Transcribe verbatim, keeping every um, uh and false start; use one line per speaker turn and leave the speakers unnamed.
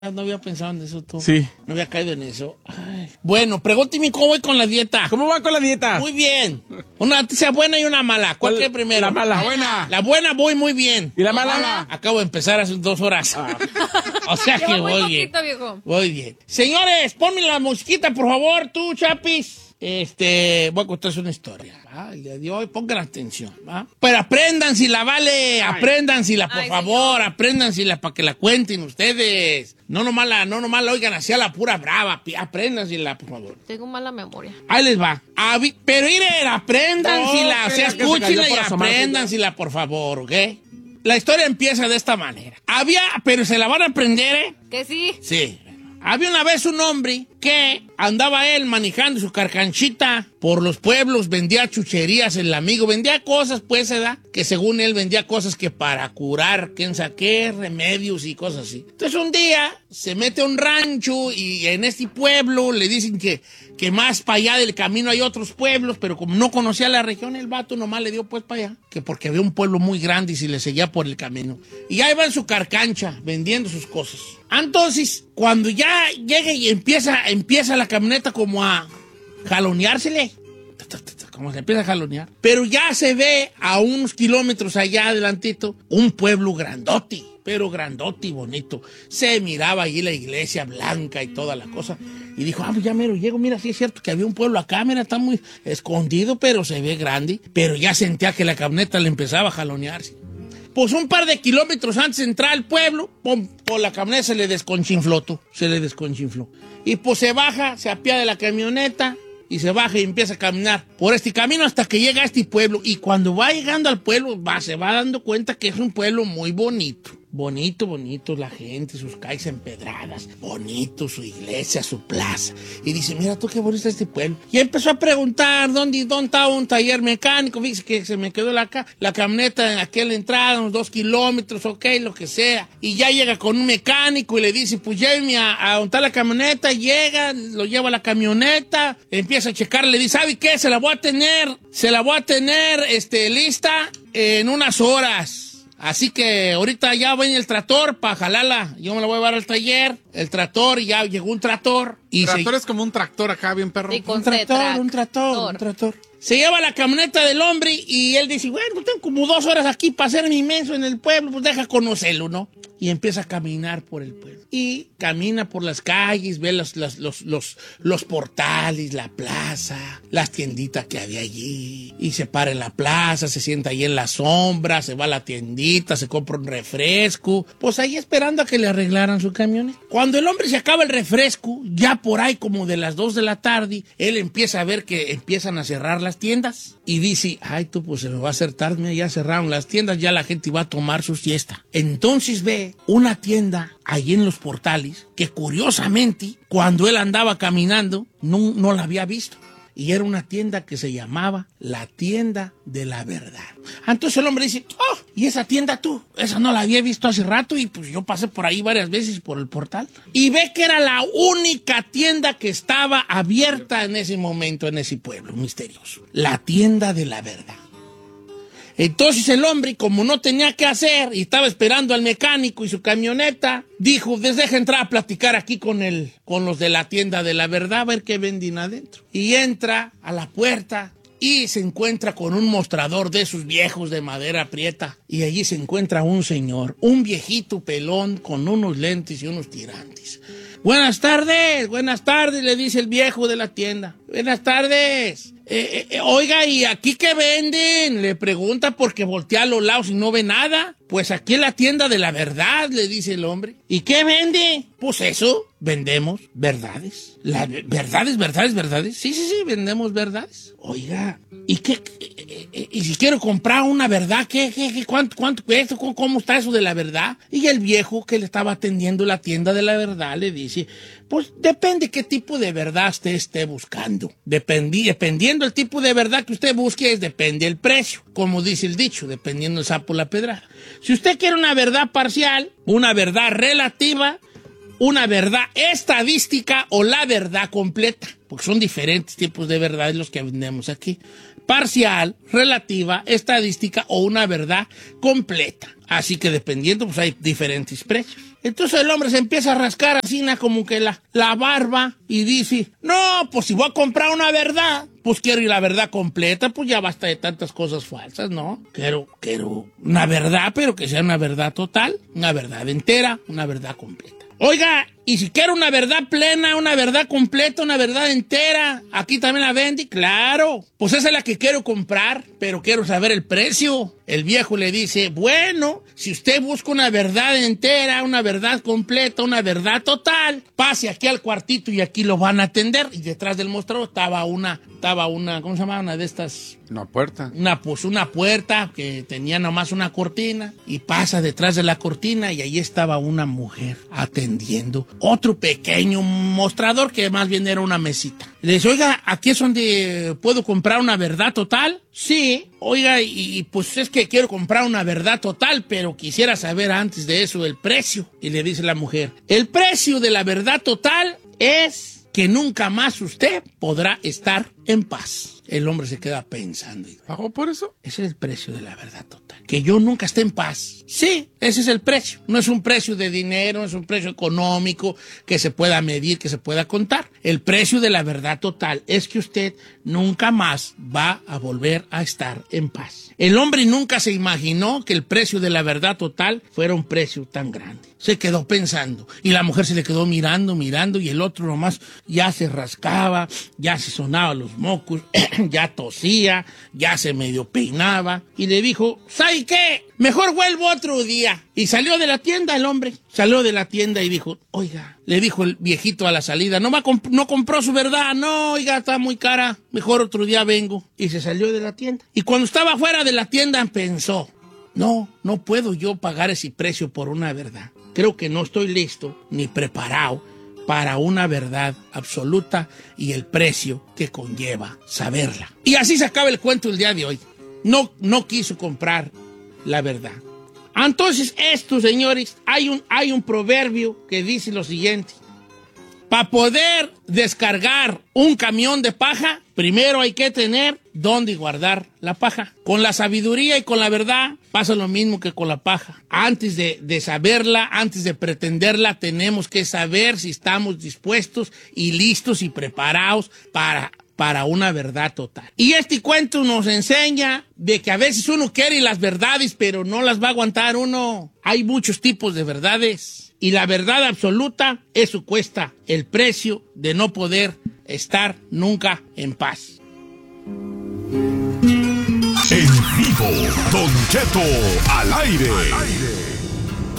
No había pensado en eso tú.
Sí.
No había caído en eso. Ay. Bueno, pregúnteme cómo voy con la dieta.
¿Cómo va con la dieta?
Muy bien. Una noticia buena y una mala. ¿Cuál es primero?
La mala.
La buena.
La buena voy muy bien.
¿Y la mala?
Acabo de empezar hace dos horas. Ah. O sea que
Lleva muy
voy
poquito,
bien.
viejo.
Voy bien. Señores, ponme la musiquita, por favor, tú, Chapis. Este, voy a contarles una historia. ¿Va? El día de hoy, pongan atención. ¿Va? Pero aprendan si la vale, aprendan si la, por
Ay,
favor,
señor.
aprendan si la para que la cuenten ustedes. No nomás la, no nomás la oigan así a la pura brava. Aprendan si la, por favor.
Tengo mala memoria.
Ahí les va. Avi- pero miren, aprendan
No,
si la, o
que-
sea,
que se
escúchenla
cayó
y
por asomarse,
aprendan
ya.
si la, por favor, ¿ok? La historia empieza de esta manera. Había, pero se la van a aprender, ¿eh?
Que sí.
Sí. Había una vez un hombre que andaba él manejando su carcanchita por los pueblos, vendía chucherías, el amigo, vendía cosas, pues, ¿verdad? Que según él vendía cosas que para curar, quién sabe qué, remedios y cosas así. Entonces un día se mete a un rancho y en este pueblo le dicen que, que más para allá del camino hay otros pueblos, pero como no conocía la región, el vato nomás le dio pues para allá, que porque había un pueblo muy grande y se le seguía por el camino. Y ahí va en su carcancha vendiendo sus cosas. Entonces, cuando ya llega y empieza, empieza la camioneta como a jaloneársele, como se empieza a jalonear, pero ya se ve a unos kilómetros allá adelantito un pueblo grandote, pero grandote y bonito. Se miraba allí la iglesia blanca y toda la cosa. Y dijo, ah, pues ya mero llego, mira, sí es cierto que había un pueblo acá, mira, está muy escondido, pero se ve grande. Pero ya sentía que la camioneta le empezaba a jalonearse. Pues un par de kilómetros antes de entrar al pueblo, pum, por la camioneta se le desconchinfló, tú, se le desconchinfló. Y pues se baja, se apía de la camioneta y se baja y empieza a caminar por este camino hasta que llega a este pueblo. Y cuando va llegando al pueblo, va, se va dando cuenta que es un pueblo muy bonito. Bonito, bonito, la gente, sus calles empedradas, bonito, su iglesia, su plaza. Y dice, mira tú qué bonito está este pueblo. Y empezó a preguntar dónde, dónde estaba un taller mecánico. Fíjese que se me quedó la, la camioneta en aquella entrada, unos dos kilómetros, ok, lo que sea. Y ya llega con un mecánico y le dice, pues lléveme a, a untar la camioneta. Llega, lo lleva a la camioneta, empieza a checar, le dice, ¿sabe qué? Se la voy a tener, se la voy a tener este, lista en unas horas. Así que ahorita ya viene el tractor para jalarla. Yo me la voy a llevar al taller. El tractor, y ya llegó un tractor. Y
Tractor
se...
es como un tractor acá, bien perro.
Sí, con
Un tractor,
C-track.
un tractor, un tractor. Se lleva la camioneta del hombre y él dice, bueno, pues tengo como dos horas aquí para hacerme inmenso en el pueblo, pues deja conocerlo, ¿no? Y empieza a caminar por el pueblo. Y camina por las calles, ve los, los, los, los, los portales, la plaza, las tienditas que había allí. Y se para en la plaza, se sienta ahí en la sombra, se va a la tiendita, se compra un refresco. Pues ahí esperando a que le arreglaran su camioneta. Cuando el hombre se acaba el refresco, ya por ahí como de las dos de la tarde, él empieza a ver que empiezan a cerrar las tiendas. Y dice, ay tú, pues se me va a hacer tarde, ya cerraron las tiendas, ya la gente va a tomar su siesta. Entonces ve una tienda allí en los portales que curiosamente cuando él andaba caminando no, no la había visto. Y era una tienda que se llamaba la Tienda de la Verdad. Entonces el hombre dice, oh, ¿y esa tienda tú? Esa no la había visto hace rato y pues yo pasé por ahí varias veces por el portal. Y ve que era la única tienda que estaba abierta en ese momento en ese pueblo misterioso. La Tienda de la Verdad. Entonces el hombre, como no tenía qué hacer y estaba esperando al mecánico y su camioneta, dijo, deja entrar a platicar aquí con el, con los de la Tienda de la Verdad, a ver qué venden adentro. Y entra a la puerta y se encuentra con un mostrador de esos viejos de madera prieta. Y allí se encuentra un señor, un viejito pelón con unos lentes y unos tirantes. Buenas tardes, buenas tardes, le dice el viejo de la tienda. Buenas tardes. Eh, eh, oiga, ¿y aquí qué venden? Le pregunta porque voltea a los lados y no ve nada. Pues aquí en la Tienda de la Verdad, le dice el hombre. ¿Y qué vende? Pues eso, vendemos verdades. La, ¿Verdades, verdades, verdades? Sí, sí, sí, vendemos verdades. Oiga, ¿y qué? Eh, eh, ¿Y si quiero comprar una verdad? ¿Qué, qué, qué cuánto, cuánto cuesta? ¿Cómo, ¿Cómo está eso de la verdad? Y el viejo que le estaba atendiendo la Tienda de la Verdad le dice, pues depende qué tipo de verdad usted esté buscando. Dependi, dependiendo el tipo de verdad que usted busque, es depende el precio. Como dice el dicho, dependiendo el sapo la pedrada. Si usted quiere una verdad parcial, una verdad relativa, una verdad estadística o la verdad completa, porque son diferentes tipos de verdades los que vendemos aquí. Parcial, relativa, estadística o una verdad completa. Así que dependiendo, pues hay diferentes precios. Entonces el hombre se empieza a rascar así, na, como que la, la barba y dice, no, pues si voy a comprar una verdad, pues quiero ir la verdad completa, pues ya basta de tantas cosas falsas, ¿no? Quiero, quiero una verdad, pero que sea una verdad total, una verdad entera, una verdad completa. Oiga, y si quiero una verdad plena, una verdad completa, una verdad entera, ¿aquí también la vende? Claro, pues esa es la que quiero comprar, pero quiero saber el precio. El viejo le dice, bueno, si usted busca una verdad entera, una verdad completa, una verdad total, pase aquí al cuartito y aquí lo van a atender. Y detrás del mostrador estaba una, estaba una, ¿cómo se llama? Una de estas...
Una puerta.
Una, pues una puerta que tenía nomás una cortina y pasa detrás de la cortina y ahí estaba una mujer atendiendo otro pequeño mostrador que más bien era una mesita. Le dice, oiga, ¿aquí es donde puedo comprar una verdad total? Sí. Oiga, y, y pues es que quiero comprar una verdad total, pero quisiera saber antes de eso el precio. Y le dice la mujer, el precio de la verdad total es que nunca más usted podrá estar en paz. El hombre se queda pensando.
¿Pagó por eso?
Ese es el precio de la verdad total. Que yo nunca esté en paz. Sí, ese es el precio. No es un precio de dinero, no es un precio económico que se pueda medir, que se pueda contar. El precio de la verdad total es que usted nunca más va a volver a estar en paz. El hombre nunca se imaginó que el precio de la verdad total fuera un precio tan grande. Se quedó pensando. Y la mujer se le quedó mirando, mirando, y el otro nomás ya se rascaba, ya se sonaba los mocos, ya tosía, ya se medio peinaba. Y le dijo, ¿sabe qué? Mejor vuelvo otro día. Y salió de la tienda el hombre. Salió de la tienda y dijo, oiga, le dijo el viejito a la salida, no, va comp- no compró su verdad, no, oiga, está muy cara, mejor otro día vengo. Y se salió de la tienda. Y cuando estaba fuera de la tienda pensó, no, no puedo yo pagar ese precio por una verdad. Creo que no estoy listo ni preparado para una verdad absoluta y el precio que conlleva saberla. Y así se acaba el cuento el día de hoy. No, no quiso comprar la verdad. Entonces, esto, señores, hay un, hay un proverbio que dice lo siguiente. Para poder descargar un camión de paja, primero hay que tener dónde guardar la paja. Con la sabiduría y con la verdad pasa lo mismo que con la paja. Antes de, de saberla, antes de pretenderla, tenemos que saber si estamos dispuestos y listos y preparados para... para una verdad total. Y este cuento nos enseña de que a veces uno quiere las verdades, pero no las va a aguantar uno. Hay muchos tipos de verdades. Y la verdad absoluta, eso cuesta el precio de no poder estar nunca en paz.
En vivo, Don Cheto al aire. Al aire.